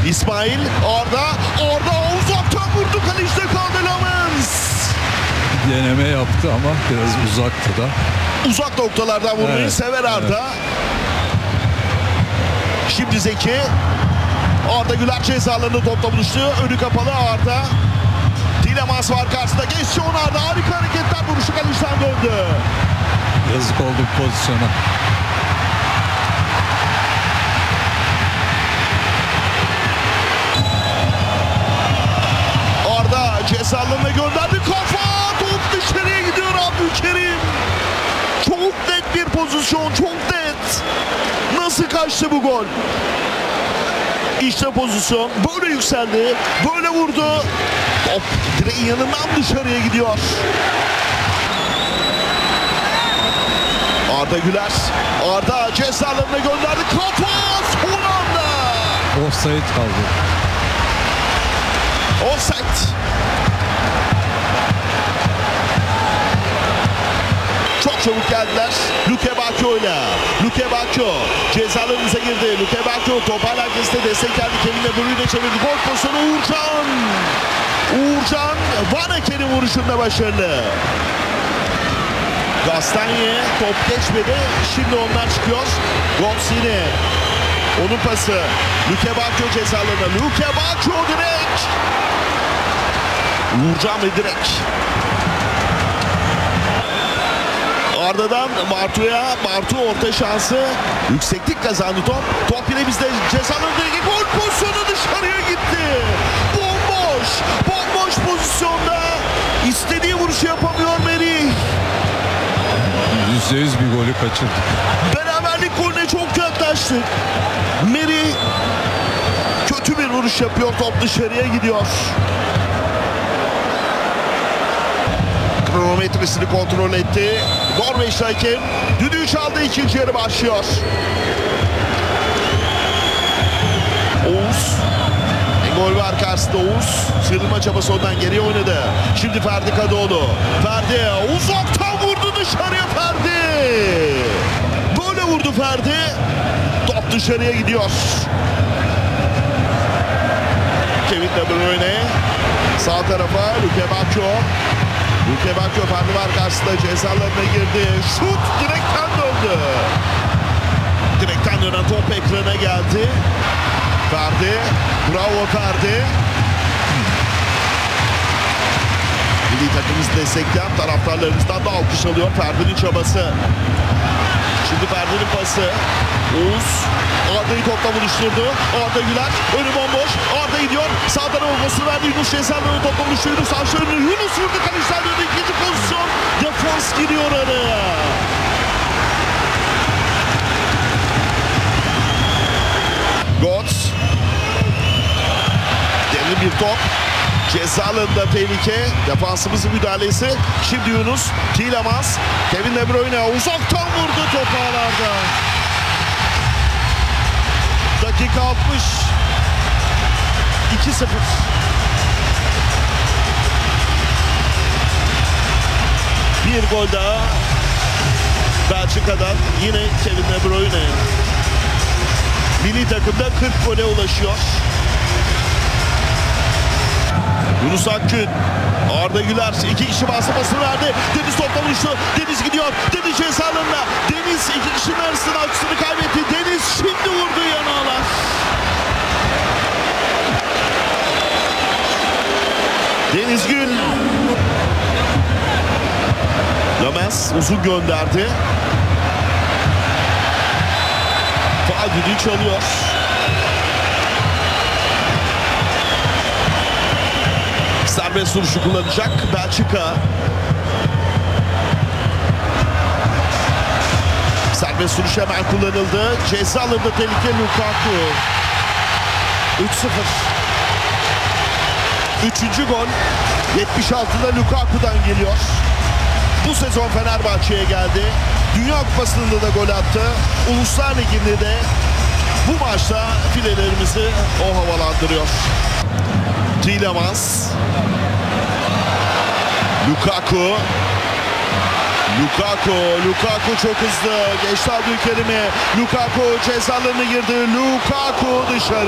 İsmail orada uzaktan vurdu, kalişte kaldı Lamens. Deneme yaptı ama biraz uzaktı da. Uzak noktalardan vurmayı Evet, sever Arda. Şimdi Zeki. Arda Güler ceza alanında topla buluştu. Önü kapalı Arda. Tielemans var karşısında. Geçti onu Arda. Harika hareketler, vuruşu kalıştan döndü. Yazık oldu bu pozisyona. Arda ceza alanına gönderdi. Kafa! Top dışarıya gidiyor Abdülkerim. Çok net bir pozisyon. Çok net. Nasıl kaçtı bu gol? İşte pozisyon. Böyle yükseldi. Böyle vurdu. Top direğin yanından dışarıya gidiyor. Arda Güler. Arda ceza alanına gönderdi. Kafa! Son anda. Offside kaldı. Offside. Çok çabuk geldiler. Luke Bacchio ile. Luke Bacchio ceza alanımıza girdi. Luke Bacchio top hala herkeste destek geldi. Kevin De Bruyne çevirdi. Gol pozisyonu Uğurcan. Uğurcan Vanaker'in vuruşunda başarılı. Gastanye top geçmedi. Şimdi onlar çıkıyor. Gonsine. Onun pası. Luke Bacchio ceza alanına. Luke Bacchio direkt. Uğurcan ve direkt. Arda'dan Bartu'ya. Bartu orta şansı. Yükseklik kazandı top. Top yine bizde. Ceza alanındaki gol pozisyonu dışarıya gitti. Bomboş. Bomboş pozisyonda. İstediği vuruşu yapamıyor Merih. %100 bir golü kaçırdık. Beraberlik golüne çok yaklaştık. Merih kötü bir vuruş yapıyor. Top dışarıya gidiyor. Kronometresini kontrol etti. Norveçli hakem düdüğü çaldı, ikinci yarı başlıyor. Oğuz. Gol var karşısında Oğuz. Sıyrılma çabası ondan geriye oynadı. Şimdi Ferdi Kadıoğlu. Ferdi uzaktan vurdu dışarıya Ferdi. Böyle vurdu Ferdi. Top dışarıya gidiyor. Kevin De Bruyne. Sağ tarafa Luke Bacchio. Luke Bacchio Ferdi var karşısında, cezalarına girdi. Şut direkten döndü. Direkten dönen top ekrana geldi. Ferdi. Bravo Ferdi. Milli takımımızı destekleyen taraftarlarımızdan da alkış alıyor Ferdi'nin çabası. Şimdi Ferdi'nin pası. Oğuz Arda'yı topla buluşturdu. Arda Güler önü bomboş. Arda gidiyor. Sağ tarafa pasını verdi. Yunus Cezalan'ı topla buluşturdu. Yunus aşağı önü. Yunus vurdu. Kaleciler döndü. İkinci pozisyon. Defans giriyor araya. Götz. Derin bir top. Ceza alanında tehlike. Defansımızın müdahalesi. Şimdi Yunus. Tielemans. Kevin De Bruyne uzaktan vurdu top ağlarda. Dakika 60. 2-0. Bir gol daha Belçika'dan, yine Kevin De Bruyne. Milli takımda 40 gole ulaşıyor. Yunus Akgün. Arda Güler iki kişi basmasını verdi. Deniz topla buluştu. Deniz gidiyor. Deniz ceza alanına. Deniz iki kişinin arasında açısını kaybetti. Deniz şimdi vurdu yanağlar. Deniz Gül. Lamens uzun gönderdi. Faal düdüğü çalıyor. Serbest vuruşu kullanacak Belçika. Serbest vuruş hemen kullanıldı. Ceza alanında tehlike Lukaku. 3-0. Üçüncü gol 76'da Lukaku'dan geliyor. Bu sezon Fenerbahçe'ye geldi. Dünya Kupası'nda da gol attı. Uluslar Ligi'nde de bu maçta filelerimizi o havalandırıyor. Tielemans. Lukaku. Lukaku çok hızlı. Geçti Abdülkerim'e. Lukaku ceza alanına girdi. Lukaku dışarı.